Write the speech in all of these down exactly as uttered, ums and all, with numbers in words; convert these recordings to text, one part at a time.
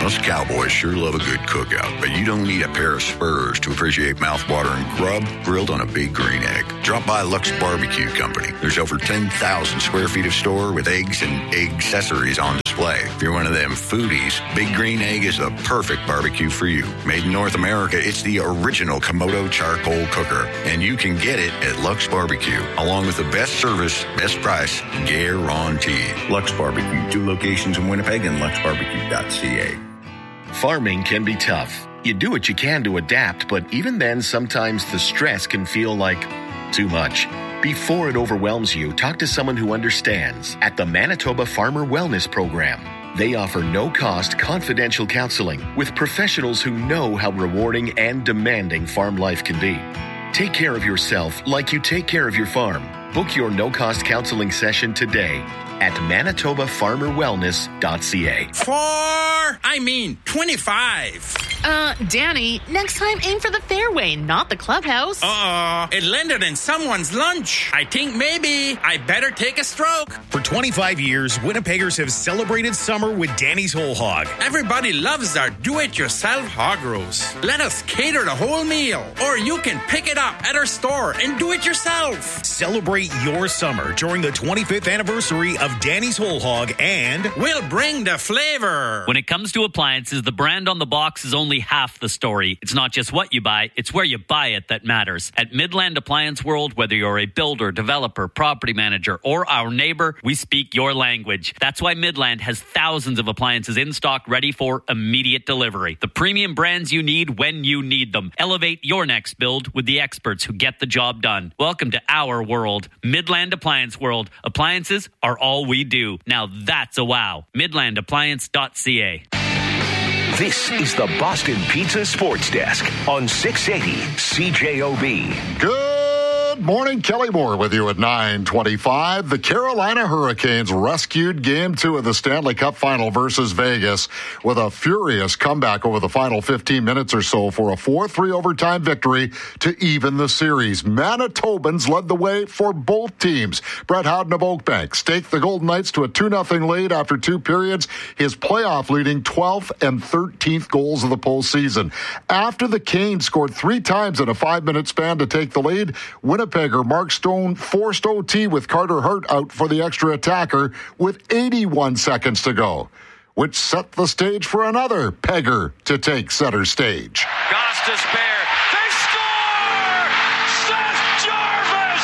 Us cowboys sure love a good cookout, but you don't need a pair of spurs to appreciate mouth-watering grub grilled on a Big Green Egg. Drop by Lux Barbecue Company. There's over ten thousand square feet of store with eggs and egg accessories on display. If you're one of them foodies, Big Green Egg is the perfect barbecue for you. Made in North America, it's the original Komodo charcoal cooker, and you can get it at Lux Barbecue, along with the best service, best price, guaranteed. Lux Barbecue, two locations in Winnipeg and lux barbecue dot c a. Farming can be tough. You do what you can to adapt, but even then, sometimes the stress can feel like too much. Before it overwhelms you, talk to someone who understands at the Manitoba Farmer Wellness Program. They offer no-cost, confidential counseling with professionals who know how rewarding and demanding farm life can be. Take care of yourself like you take care of your farm. Book your no-cost counseling session today at manitoba farmer wellness dot c a. Four, I mean twenty-five. Uh, Danny, next time aim for the fairway, not the clubhouse. Uh-oh, it landed in someone's lunch. I think maybe I better take a stroke. For twenty-five years, Winnipeggers have celebrated summer with Danny's Whole Hog. Everybody loves our do-it-yourself hog roast. Let us cater the whole meal, or you can pick it up at our store and do it yourself. Celebrate your summer during the twenty-fifth anniversary of Danny's Whole Hog, and we'll bring the flavor. When it comes to appliances, the brand on the box is only half the story. It's not just what you buy, it's where you buy it that matters. At Midland Appliance World, whether you're a builder, developer, property manager, or our neighbor, we speak your language. That's why Midland has thousands of appliances in stock ready for immediate delivery. The premium brands you need when you need them. Elevate your next build with the experts who get the job done. Welcome to our world, Midland Appliance World. Appliances are all we do. Now that's a wow. midland appliance dot c a. This is the Boston Pizza Sports Desk on six eighty C J O B. Good morning, Kelly Moore with you at nine twenty-five. The Carolina Hurricanes rescued Game two of the Stanley Cup Final versus Vegas with a furious comeback over the final fifteen minutes or so for a four three overtime victory to even the series. Manitobans led the way for both teams. Brett Howden of Oakbank staked the Golden Knights to a two nothing lead after two periods, his playoff leading twelfth and thirteenth goals of the postseason. After the Canes scored three times in a five-minute span to take the lead, Winnipegger Mark Stone forced O T with Carter Hart out for the extra attacker with eighty-one seconds to go, which set the stage for another Pegger to take center stage. Goss to spare. They score! Seth Jarvis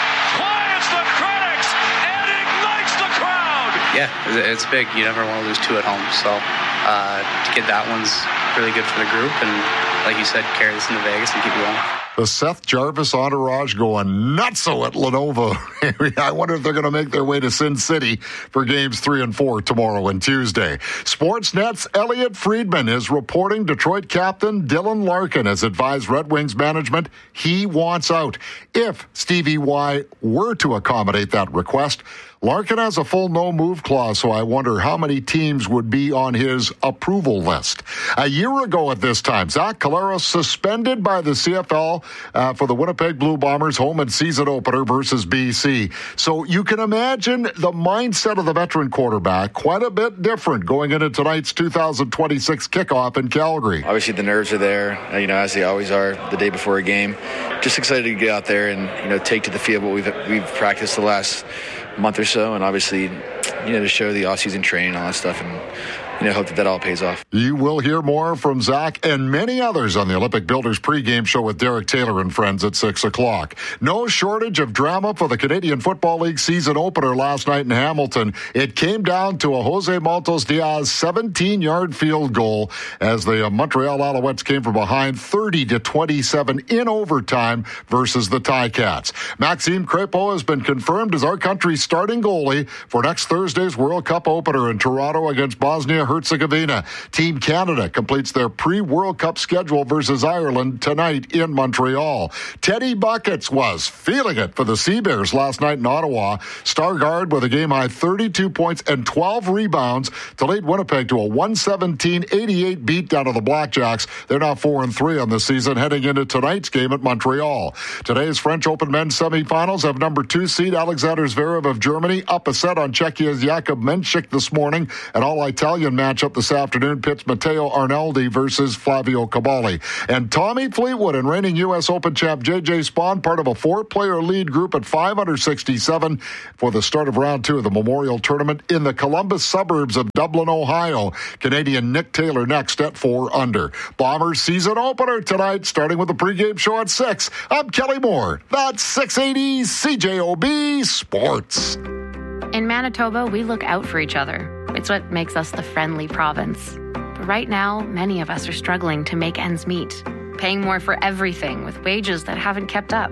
quiets the critics and ignites the crowd. Yeah, it's big. You never want to lose two at home. So uh, to get that one's really good for the group. And like you said, carry this into Vegas and keep it going. The Seth Jarvis entourage going nutso at Lenovo. I wonder if they're going to make their way to Sin City for games three and four tomorrow and Tuesday. Sportsnet's Elliot Friedman is reporting Detroit captain Dylan Larkin has advised Red Wings management he wants out. If Stevie Y were to accommodate that request, Larkin has a full no-move clause, so I wonder how many teams would be on his approval list. A year ago at this time, Zach Collaros suspended by the C F L uh, for the Winnipeg Blue Bombers home and season opener versus B C. So you can imagine the mindset of the veteran quarterback quite a bit different going into tonight's two thousand twenty-six kickoff in Calgary. Obviously the nerves are there, you know, as they always are the day before a game. Just excited to get out there and, you know, take to the field what we've we've practiced the last month or so, and obviously, you know, to show the off-season training and all that stuff, and, you know, hope that that all pays off. You will hear more from Zach and many others on the Olympic Builders pregame show with Derek Taylor and friends at six o'clock. No shortage of drama for the Canadian Football League season opener last night in Hamilton. It came down to a Jose Maltos Diaz seventeen-yard field goal as the Montreal Alouettes came from behind thirty to twenty-seven in overtime versus the Ticats. Maxime Crépeau has been confirmed as our country's starting goalie for next Thursday's World Cup opener in Toronto against Bosnia Herzegovina. Team Canada completes their pre-World Cup schedule versus Ireland tonight in Montreal. Teddy Buckets was feeling it for the Sea Bears last night in Ottawa. Stargard with a game-high thirty-two points and twelve rebounds to lead Winnipeg to a one seventeen eighty-eight beat down of the Blackjacks. They're now four and three on the season heading into tonight's game at Montreal. Today's French Open men's semifinals have number two seed Alexander Zverev of Germany up a set on Czechia's Jakub Menchik this morning, and all Italian matchup this afternoon pits Matteo Arnaldi versus Flavio Cavalli. And Tommy Fleetwood and reigning U S Open champ J J Spaun, part of a four-player lead group at five under sixty-seven for the start of round two of the Memorial Tournament in the Columbus suburbs of Dublin, Ohio. Canadian Nick Taylor next at four under. Bombers season opener tonight, starting with the pregame show at six. I'm Kelly Moore. That's six eighty C J O B Sports. In Manitoba, we look out for each other. It's what makes us the friendly province. But right now, many of us are struggling to make ends meet, paying more for everything with wages that haven't kept up.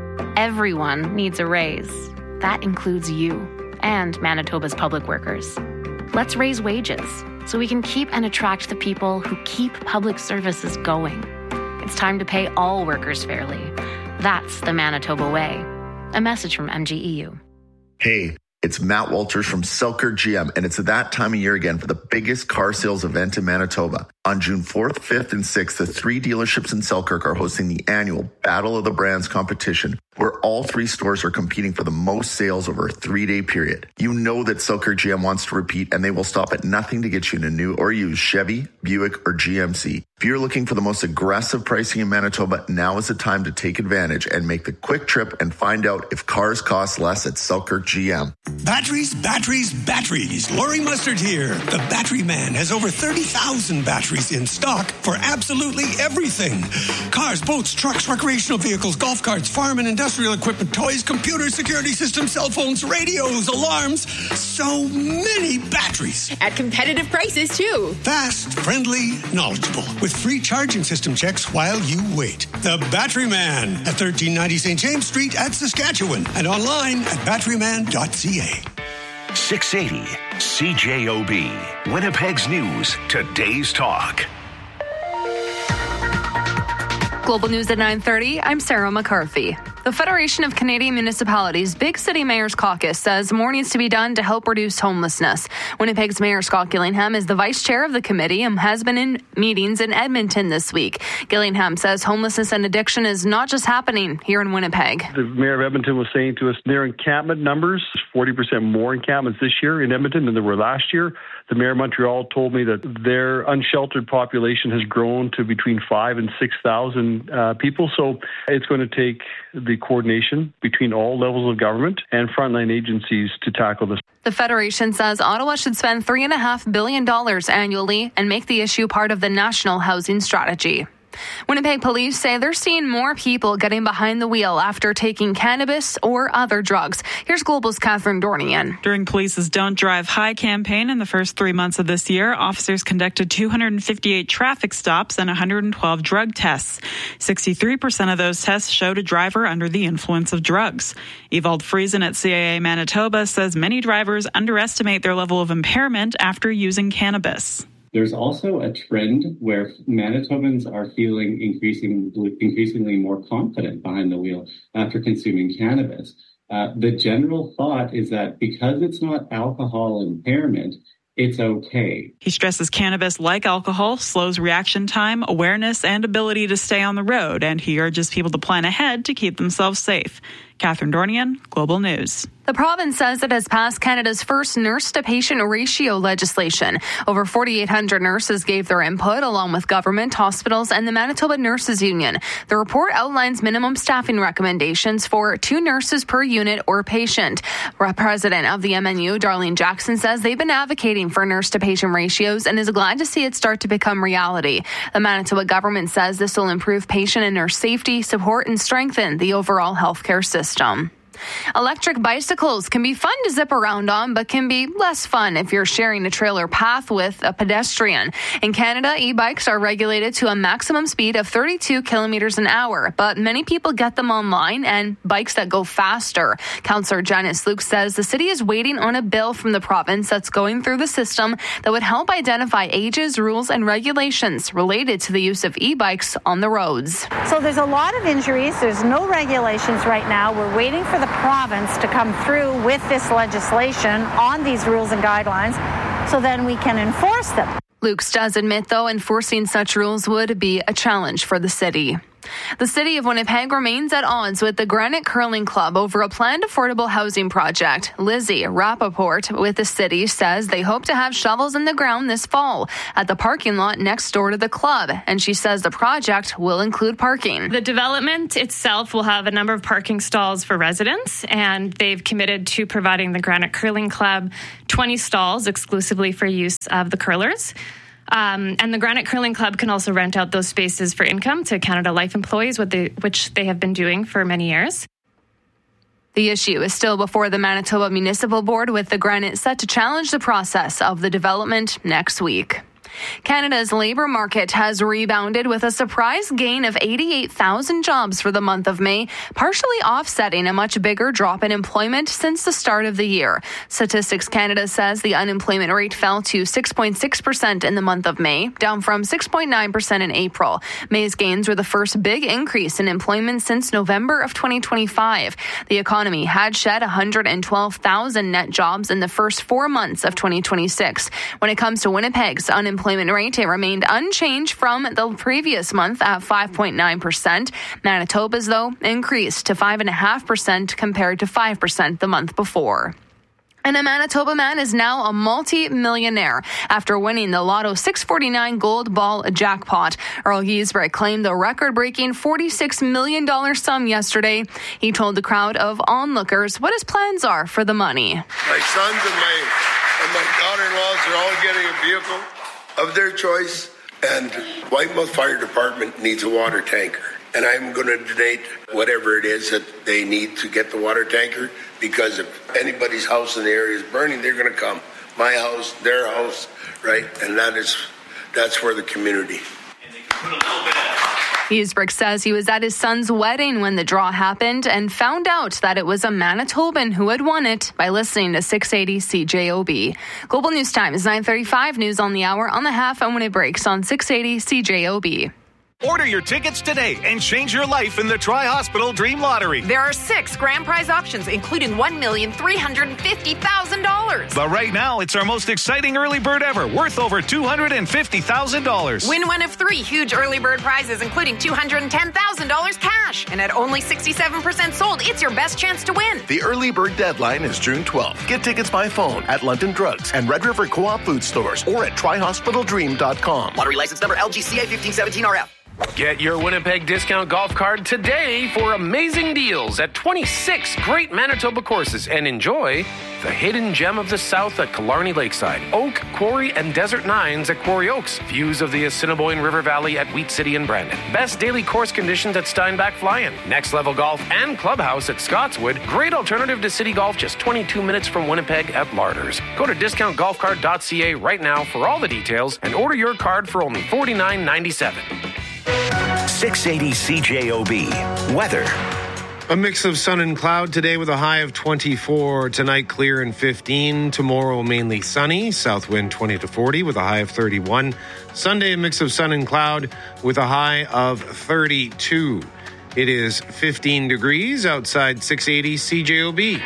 Everyone needs a raise. That includes you and Manitoba's public workers. Let's raise wages so we can keep and attract the people who keep public services going. It's time to pay all workers fairly. That's the Manitoba way. A message from M G E U. Hey, it's Matt Walters from Selkirk G M, and it's that time of year again for the biggest car sales event in Manitoba. On June fourth, fifth, and sixth, the three dealerships in Selkirk are hosting the annual Battle of the Brands competition, where all three stores are competing for the most sales over a three-day period. You know that Selkirk G M wants to repeat, and they will stop at nothing to get you in a new or used Chevy, Buick, or G M C. If you're looking for the most aggressive pricing in Manitoba, now is the time to take advantage and make the quick trip and find out if cars cost less at Selkirk G M. Batteries, batteries, batteries. Laurie Mustard here. The Battery Man has over thirty thousand batteries in stock for absolutely everything. Cars, boats, trucks, recreational vehicles, golf carts, farm and industrial equipment, toys, computers, security systems, cell phones, radios, alarms. So many batteries. At competitive prices, too. Fast, friendly, knowledgeable. With free charging system checks while you wait. The Battery Man at thirteen ninety Saint James Street at Saskatchewan and online at battery man dot c a. six eighty C J O B, Winnipeg's News, today's talk. Global News at nine thirty, I'm Sarah McCarthy. The Federation of Canadian Municipalities Big City Mayors Caucus says more needs to be done to help reduce homelessness. Winnipeg's Mayor Scott Gillingham is the vice chair of the committee and has been in meetings in Edmonton this week. Gillingham says homelessness and addiction is not just happening here in Winnipeg. The mayor of Edmonton was saying to us their encampment numbers, forty percent more encampments this year in Edmonton than there were last year. The mayor of Montreal told me that their unsheltered population has grown to between five and six thousand uh, people. So it's going to take the coordination between all levels of government and frontline agencies to tackle this. The Federation says Ottawa should spend three point five billion dollars annually and make the issue part of the national housing strategy. Winnipeg police say they're seeing more people getting behind the wheel after taking cannabis or other drugs. Here's Global's Catherine Dornian. During police's Don't Drive High campaign in the first three months of this year, officers conducted two hundred fifty-eight traffic stops and one hundred twelve drug tests. sixty-three percent of those tests showed a driver under the influence of drugs. Ewald Friesen at C I A Manitoba says many drivers underestimate their level of impairment after using cannabis. There's also a trend where Manitobans are feeling increasingly, increasingly more confident behind the wheel after consuming cannabis. Uh, the general thought is that because it's not alcohol impairment, it's okay. He stresses cannabis, like alcohol, slows reaction time, awareness, and ability to stay on the road, and he urges people to plan ahead to keep themselves safe. Catherine Dornian, Global News. The province says it has passed Canada's first nurse-to-patient ratio legislation. Over forty-eight hundred nurses gave their input, along with government, hospitals, and the Manitoba Nurses Union. The report outlines minimum staffing recommendations for two nurses per unit or patient. President of the M N U, Darlene Jackson, says they've been advocating for nurse-to-patient ratios and is glad to see it start to become reality. The Manitoba government says this will improve patient and nurse safety, support, and strengthen the overall healthcare system. Electric bicycles can be fun to zip around on, but can be less fun if you're sharing a trailer path with a pedestrian. In Canada, e-bikes are regulated to a maximum speed of thirty-two kilometers an hour, but many people get them online and bikes that go faster. Councillor Janice Luke says the city is waiting on a bill from the province that's going through the system that would help identify ages, rules, and regulations related to the use of e-bikes on the roads. So there's a lot of injuries. There's no regulations right now. We're waiting for the province to come through with this legislation on these rules and guidelines so then we can enforce them. Lukes does admit, though, enforcing such rules would be a challenge for the city. The city of Winnipeg remains at odds with the Granite Curling Club over a planned affordable housing project. Lizzie Rappaport with the city says they hope to have shovels in the ground this fall at the parking lot next door to the club, and she says the project will include parking. The development itself will have a number of parking stalls for residents, and they've committed to providing the Granite Curling Club twenty stalls exclusively for use of the curlers. Um, and the Granite Curling Club can also rent out those spaces for income to Canada Life employees, what they, which they have been doing for many years. The issue is still before the Manitoba Municipal Board, with the Granite set to challenge the process of the development next week. Canada's labour market has rebounded with a surprise gain of eighty-eight thousand jobs for the month of May, partially offsetting a much bigger drop in employment since the start of the year. Statistics Canada says the unemployment rate fell to six point six percent in the month of May, down from six point nine percent in April. May's gains were the first big increase in employment since November of twenty twenty-five. The economy had shed one hundred twelve thousand net jobs in the first four months of twenty twenty-six. When it comes to Winnipeg's unemployment rate, it remained unchanged from the previous month at five point nine percent. Manitoba's, though, increased to five point five percent compared to five percent the month before. And a Manitoba man is now a multi-millionaire after winning the Lotto six forty-nine Gold Ball jackpot. Earl Giesbrecht claimed the record-breaking forty-six million dollars sum yesterday. He told the crowd of onlookers what his plans are for the money. My sons and my, and my daughter-in-laws are all getting a vehicle of their choice, and Whitemouth Fire Department needs a water tanker. And I'm going to donate whatever it is that they need to get the water tanker, because if anybody's house in the area is burning, they're going to come. My house, their house, right? And that is, that's for the community. And they can put a little bit of Giesbrecht says he was at his son's wedding when the draw happened and found out that it was a Manitoban who had won it by listening to six eighty C J O B. Global News Time is nine thirty-five, news on the hour, on the half, and when it breaks on six eighty C J O B. Order your tickets today and change your life in the Tri-Hospital Dream Lottery. There are six grand prize options, including one million three hundred fifty thousand dollars. But right now, it's our most exciting early bird ever, worth over two hundred fifty thousand dollars. Win one of three huge early bird prizes, including two hundred ten thousand dollars cash. And at only sixty-seven percent sold, it's your best chance to win. The early bird deadline is June twelfth. Get tickets by phone at London Drugs and Red River Co-op food stores or at tri hospital dream dot com. Lottery license number L G C A fifteen seventeen R F. Get your Winnipeg discount golf card today for amazing deals at twenty-six great Manitoba courses, and enjoy the hidden gem of the South at Killarney Lakeside, Oak, Quarry, and Desert Nines at Quarry Oaks, views of the Assiniboine River Valley at Wheat City and Brandon, best daily course conditions at Steinbach Fly-In, next level golf and clubhouse at Scotswood, great alternative to city golf just twenty-two minutes from Winnipeg at Larders. Go to discount golf card dot c a right now for all the details and order your card for only forty-nine ninety-seven. six eighty C J O B. Weather. A mix of sun and cloud today with a high of twenty-four. Tonight, clear and fifteen. Tomorrow, mainly sunny. South wind twenty to forty with a high of thirty-one. Sunday, a mix of sun and cloud with a high of thirty-two. It is fifteen degrees outside six eighty C J O B.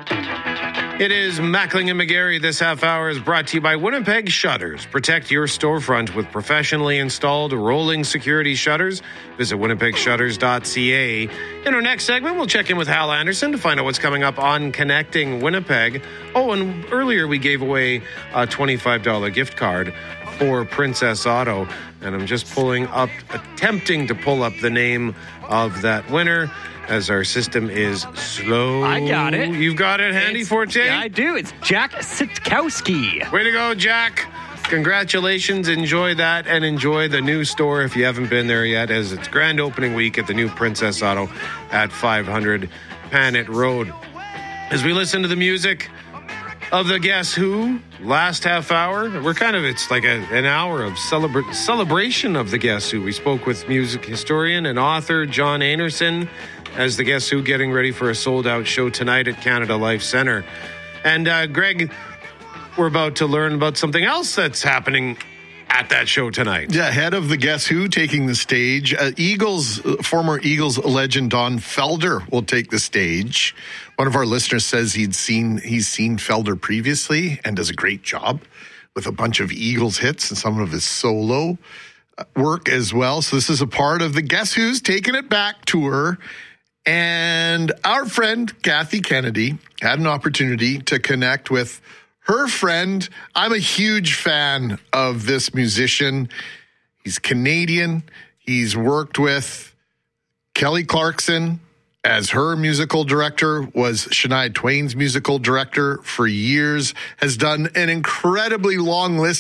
It is Mackling and McGarry. This half hour is brought to you by Winnipeg Shutters. Protect your storefront with professionally installed rolling security shutters. Visit winnipeg shutters dot c a. In our next segment, we'll check in with Hal Anderson to find out what's coming up on Connecting Winnipeg. Oh, and earlier we gave away a twenty-five dollars gift card for Princess Auto. And I'm just pulling up, attempting to pull up the name of that winner, as our system is slow. I got it. You've got it handy, it's, Forte? Yeah, I do. It's Jack Sitkowski. Way to go, Jack. Congratulations. Enjoy that and enjoy the new store if you haven't been there yet, as it's grand opening week at the new Princess Auto at five hundred Panet Road. As we listen to the music of the Guess Who last half hour, we're kind of, it's like a, an hour of celebra- celebration of the Guess Who. We spoke with music historian and author John Anderson as the Guess Who getting ready for a sold-out show tonight at Canada Life Centre. And uh, Greg, we're about to learn about something else that's happening at that show tonight. Yeah, head of the Guess Who taking the stage. Uh, Eagles, uh, former Eagles legend Don Felder will take the stage. One of our listeners says he'd seen he's seen Felder previously and does a great job with a bunch of Eagles hits and some of his solo work as well. So this is a part of the Guess Who's Taking It Back tour. And our friend Kathy Kennedy had an opportunity to connect with her friend. I'm a huge fan of this musician. He's Canadian. He's worked with Kelly Clarkson as her musical director, was Shania Twain's musical director for years, has done an incredibly long list